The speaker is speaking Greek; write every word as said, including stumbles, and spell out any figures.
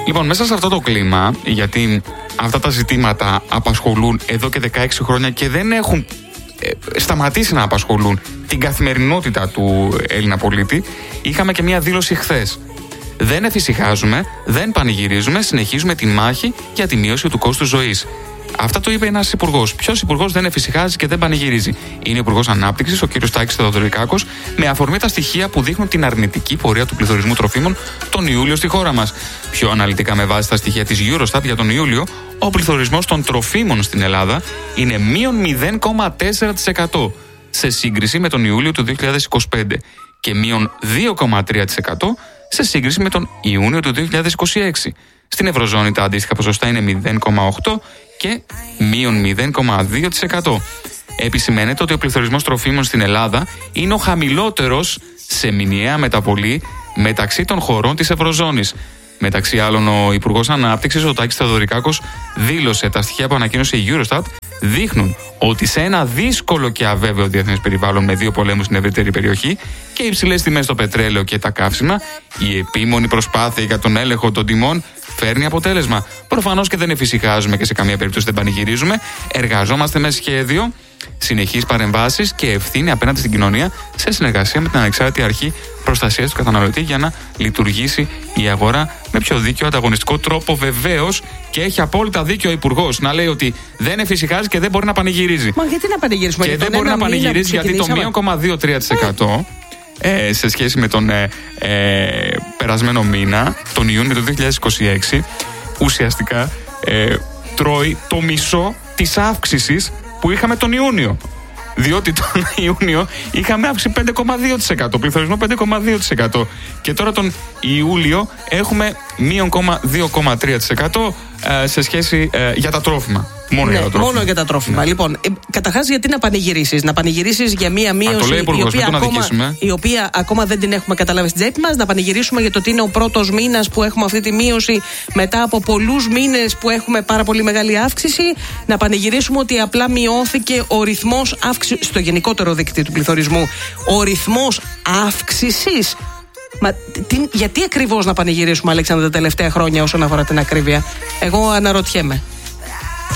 Λοιπόν, μέσα σε αυτό το κλίμα, γιατί αυτά τα ζητήματα απασχολούν εδώ και δεκαέξι χρόνια και δεν έχουν ε, σταματήσει να απασχολούν την καθημερινότητα του Έλληνα πολίτη, είχαμε και μια δήλωση χθες. Δεν εφησυχάζουμε, δεν πανηγυρίζουμε, συνεχίζουμε τη μάχη για τη μείωση του κόστους ζωής. Αυτά το είπε ένας υπουργός. Ποιος υπουργός δεν εφησυχάζει και δεν πανηγυρίζει? Είναι ο Υπουργός Ανάπτυξης, ο κ. Τάκης Θεοδωρικάκος, με αφορμή τα στοιχεία που δείχνουν την αρνητική πορεία του πληθωρισμού τροφίμων τον Ιούλιο στη χώρα μας. Πιο αναλυτικά, με βάση τα στοιχεία της Eurostat για τον Ιούλιο, ο πληθωρισμός των τροφίμων στην Ελλάδα είναι μείον μηδέν κόμμα τέσσερα τοις εκατό σε σύγκριση με τον Ιούλιο του δύο χιλιάδες είκοσι πέντε και μείον δύο κόμμα τρία τοις εκατό σε σύγκριση με τον Ιούνιο του δύο χιλιάδες είκοσι έξι. Στην Ευρωζώνη τα αντίστοιχα ποσοστά είναι μηδέν κόμμα οκτώ και μείον μηδέν κόμμα δύο τοις εκατό. Επισημαίνεται ότι ο πληθωρισμός τροφίμων στην Ελλάδα είναι ο χαμηλότερος σε μηνιαία μεταβολή μεταξύ των χωρών της Ευρωζώνης. Μεταξύ άλλων, ο Υπουργός Ανάπτυξης, ο Τάκης Θεοδωρικάκος, δήλωσε τα στοιχεία που ανακοίνωσε η Eurostat δείχνουν ότι σε ένα δύσκολο και αβέβαιο διεθνές περιβάλλον με δύο πολέμους στην ευρύτερη περιοχή και υψηλές τιμές στο πετρέλαιο και τα καύσιμα, η επίμονη προσπάθεια για τον έλεγχο των τιμών φέρνει αποτέλεσμα. Προφανώς και δεν εφησυχάζουμε και σε καμία περίπτωση δεν πανηγυρίζουμε. Εργαζόμαστε με σχέδιο, συνεχείς παρεμβάσεις και ευθύνη απέναντι στην κοινωνία σε συνεργασία με την Ανεξάρτητη Αρχή Προστασίας του Καταναλωτή για να λειτουργήσει η αγορά με πιο δίκαιο ανταγωνιστικό τρόπο. Βεβαίως, και έχει απόλυτα δίκιο ο Υπουργός να λέει ότι δεν εφησυχάζει και δεν μπορεί να πανηγυρίζει. Μα γιατί να πανηγυρίσουμε? Και δεν μπορεί να πανηγυρίζει γιατί το μείον κόμμα δύο τρία τοις εκατό ε, σε σχέση με τον ε, ε, περασμένο μήνα, τον Ιούνιο του δύο χιλιάδες είκοσι έξι, ουσιαστικά ε, τρώει το μισό της αύξησης που είχαμε τον Ιούνιο. Διότι τον Ιούνιο είχαμε αύξηση πέντε κόμμα δύο τοις εκατό, πληθωρισμό πέντε κόμμα δύο τοις εκατό. Και τώρα τον Ιούλιο έχουμε μείον δύο κόμμα τρία τοις εκατό ε, σε σχέση ε, για τα τρόφιμα. Μόνο, ναι, για, τα τρόφιμα. μόνο για τα τρόφιμα. Ναι. Λοιπόν, ε, καταρχάς, γιατί να πανηγυρίσεις? Να πανηγυρίσεις για μία μείωση Α, υπουργός, η, οποία ακόμα, η οποία ακόμα δεν την έχουμε καταλάβει στην τσέπη μας. Να πανηγυρίσουμε για το ότι είναι ο πρώτος μήνας που έχουμε αυτή τη μείωση μετά από πολλούς μήνες που έχουμε πάρα πολύ μεγάλη αύξηση. Να πανηγυρίσουμε ότι απλά μειώθηκε ο ρυθμός αύξησης στο γενικότερο δίκτυο του πληθωρισμού. Ο ρυθμός αύξησης. Μα τι, γιατί ακριβώς να πανηγυρίσουμε, Αλέξανδρα, τα τελευταία χρόνια όσον αφορά την ακρίβεια? Εγώ αναρωτιέμαι.